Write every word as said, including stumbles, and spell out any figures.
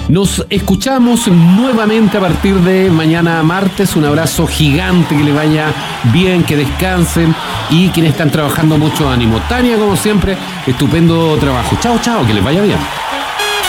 Nos escuchamos nuevamente a partir de mañana martes. Un abrazo gigante, que le vaya bien, que descansen, y quienes están trabajando, mucho ánimo. Tania, como siempre, estupendo trabajo. Chao, chao, que les vaya bien.